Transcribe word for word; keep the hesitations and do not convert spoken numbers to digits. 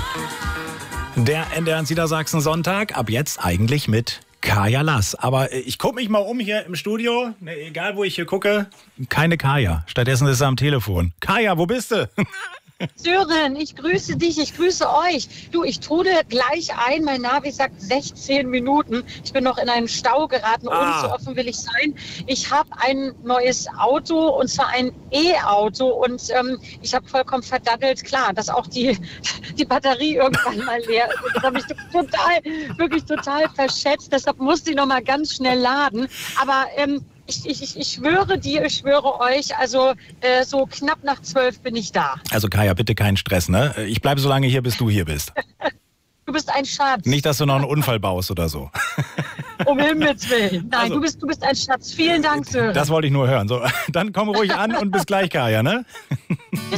Der N D R Niedersachsen Sonntag, ab jetzt eigentlich mit Kaya Lass. Aber ich gucke mich mal um hier im Studio, ne, egal wo ich hier gucke, keine Kaya. Stattdessen ist sie am Telefon. Kaya, wo bist du? Sören, ich grüße dich, ich grüße euch. Du, ich trude gleich ein. Mein Navi sagt sechzehn Minuten. Ich bin noch in einen Stau geraten. Ah. Und so offen will ich sein. Ich habe ein neues Auto, und zwar ein E-Auto. Und ähm, ich habe vollkommen verdattelt, klar, dass auch die, die Batterie irgendwann mal leer ist. Das habe ich total, wirklich total verschätzt. Deshalb musste ich noch mal ganz schnell laden. Aber ähm, Ich, ich, ich schwöre dir, ich schwöre euch, also äh, so knapp nach zwölf bin ich da. Also Kaya, bitte keinen Stress, ne? Ich bleibe so lange hier, bis du hier bist. Du bist ein Schatz. Nicht, dass du noch einen Unfall baust oder so. Um Himmels Willen. Nein, Also, du bist, du bist ein Schatz. Vielen Dank, Sören. Das wollte ich nur hören. So, dann komm ruhig an und bis gleich, Kaya, ne? Bis